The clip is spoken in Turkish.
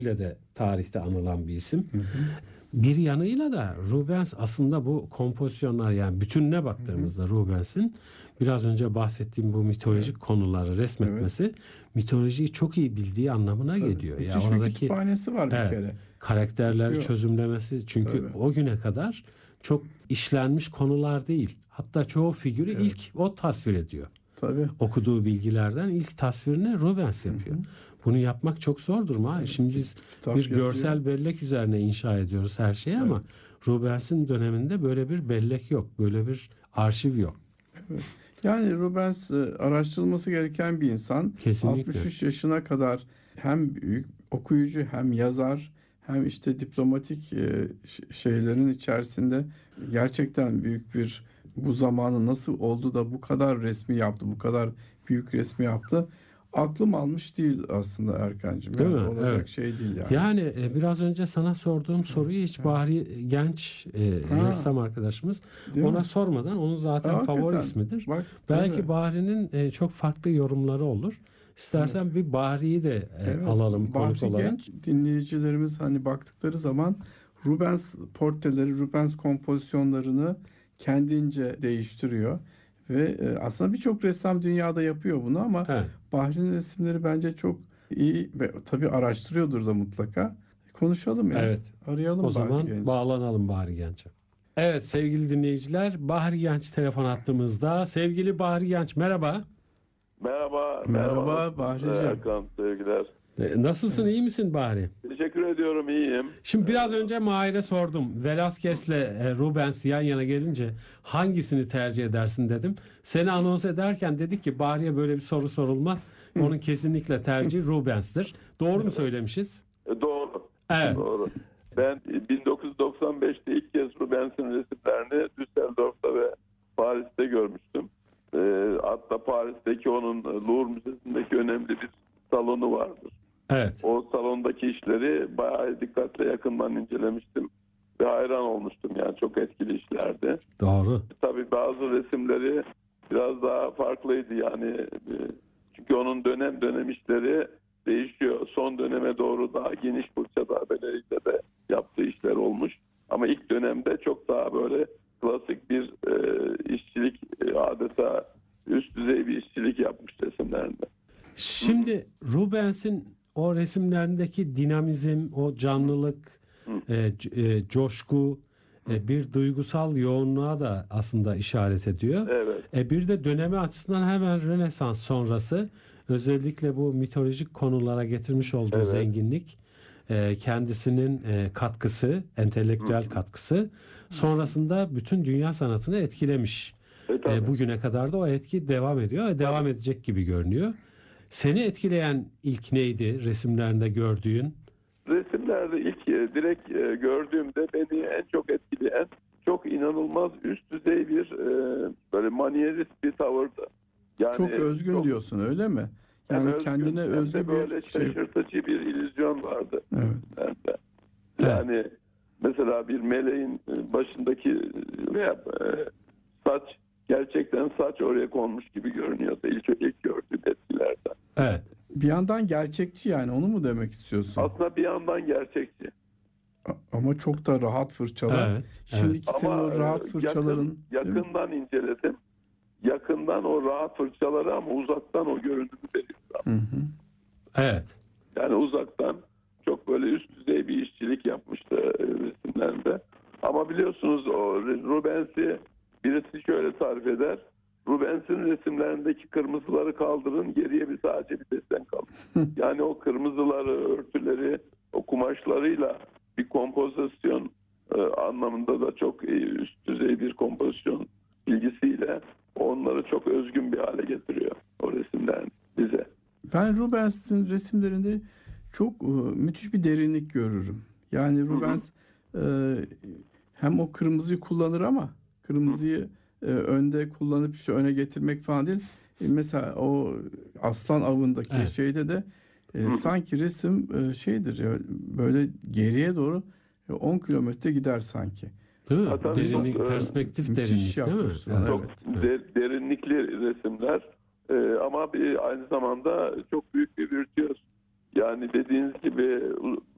ile de tarihte anılan bir isim. Hı hı. Bir yanıyla da Rubens aslında bu kompozisyonlar, yani bütününe baktığımızda Rubens'in biraz önce bahsettiğim bu mitolojik konuları resmetmesi mitolojiyi çok iyi bildiği anlamına Tabii. geliyor. Ya Müthiş bir oradaki kütüphanesi var bir evet, kere. karakterleri Okuyor. çözümlemesi, çünkü Tabii. o güne kadar çok işlenmiş konular değil. Hatta çoğu figürü Evet. ilk o tasvir ediyor. Tabii. Okuduğu bilgilerden ilk tasvirini Rubens yapıyor. Bunu yapmak çok zordur mu? Tabii. Şimdi biz Kitap bir yazıyor. görsel bellek üzerine inşa ediyoruz her şeyi, ama Rubens'in döneminde böyle bir bellek yok. Böyle bir arşiv yok. Evet. Yani Rubens araştırılması gereken bir insan. Kesinlikle. 63 yaşına kadar hem büyük okuyucu hem yazar hem işte diplomatik şeylerin içerisinde gerçekten büyük bir, bu zamanı nasıl oldu da bu kadar resmi yaptı, bu kadar büyük resmi yaptı. Aklım almış değil aslında Erkancığım. Değil Yani mi? olacak Evet. şey değil yani. Yani biraz önce sana sorduğum soruyu hiç Bahri Genç Ha, ressam arkadaşımız değil ona mi? sormadan, onun zaten favori Hakikaten. ismidir. Bak, Belki tabii. Bahri'nin çok farklı yorumları olur. Evet. İstersen bir Bahri'yi de Evet, alalım konuk Bahri olarak. Genç dinleyicilerimiz hani baktıkları zaman Rubens portreleri, Rubens kompozisyonlarını kendince değiştiriyor ve aslında birçok ressam dünyada yapıyor bunu ama Evet. Bahri'nin resimleri bence çok iyi ve tabii araştırıyordur da mutlaka. Konuşalım ya. Evet. O Arayalım Bahri zaman Genç. bağlanalım Bahri Genç'e. Evet sevgili dinleyiciler, Bahri Genç telefon attığımızda. Sevgili Bahri Genç, merhaba. Merhaba, merhaba. Merhaba Nasılsınız Bahri'cim. Erkan, sevgiler. Nasılsın, iyi misin Bahri? Teşekkür ediyorum, iyiyim. Şimdi biraz önce Mahir'e sordum. Velázquez'le Rubens yan yana gelince hangisini tercih edersin dedim. Seni anons ederken dedik ki Bahri'ye böyle bir soru sorulmaz. Onun kesinlikle tercihi Rubens'tir. Doğru mu söylemişiz? Doğru, Evet. doğru. Ben 1995'te ilk kez Rubens'in resimlerini Düsseldorf'ta ve Paris'te görmüştüm. Hatta Paris'teki onun Louvre Müzesi'ndeki önemli bir salonu vardır. Evet. O salondaki işleri bayağı dikkatle yakından incelemiştim ve hayran olmuştum. Yani çok etkili işlerdi. Doğru. Tabii bazı resimleri biraz daha farklıydı yani, çünkü onun dönem dönem işleri değişiyor. Son döneme doğru daha geniş fırça darbeleriyle de yaptığı işler olmuş. Ama ilk dönemde çok daha böyle klasik bir işçilik, adeta üst düzey bir işçilik yapmış resimlerinde. Şimdi Rubens'in o resimlerindeki dinamizm, o canlılık, coşku, bir duygusal yoğunluğa da aslında işaret ediyor. Evet. Bir de dönemi açısından hemen Rönesans sonrası özellikle bu mitolojik konulara getirmiş olduğu Evet. zenginlik, kendisinin katkısı, entelektüel katkısı sonrasında bütün dünya sanatını etkilemiş. Tabii. Bugüne kadar da o etki devam ediyor ve devam edecek gibi görünüyor. Seni etkileyen ilk neydi resimlerinde gördüğün? Resimlerde ilk direkt gördüğümde beni en çok etkileyen, çok inanılmaz üst düzey bir böyle manierist bir tavırdı. Yani Çok özgün diyorsun öyle mi? Yani hem özgün, kendine hem de özgü böyle bir şey. şaşırtıcı bir illüzyon vardı. Evet. bende. Yani mesela bir meleğin başındaki veya saç, gerçekten saç oraya konmuş gibi görünüyordu ilk gördüğüm etkilerden. Evet. Bir yandan gerçekçi, yani onu mu demek istiyorsun? Aslında bir yandan gerçekçi. Ama çok da rahat fırçalar. Evet, Şimdiki senin Ama o rahat fırçaların yakından inceledim. Yakından o rahat fırçaları ama uzaktan o görünümü veriyor. Hı hı. Evet. Yani uzaktan çok böyle üst düzey bir işçilik yapmıştı resimlerinde. Ama biliyorsunuz o Rubens'i birisi şöyle tarif eder. Rubens'in resimlerindeki kırmızıları kaldırın, geriye sadece bir desen kalır. Yani o kırmızıları, örtüleri, o kumaşlarıyla bir kompozisyon anlamında da çok üst düzey bir kompozisyon bilgisiyle onları çok özgün bir hale getiriyor o resimler bize. Ben Rubens'in resimlerinde çok müthiş bir derinlik görürüm. Yani Rubens hem o kırmızıyı kullanır ama kırmızıyı önde kullanıp işte öne getirmek falan değil. Mesela o aslan avındaki Evet. şeyde de sanki resim şeydir ya, böyle geriye doğru 10 kilometre gider sanki. Değil mi? Hatta Derinlik, çok, perspektif müthiş derinlik değil mi? yapmışsın, Evet. çok evet. derinlikli resimler. Ama aynı zamanda çok büyük bir virtüöz. Yani dediğiniz gibi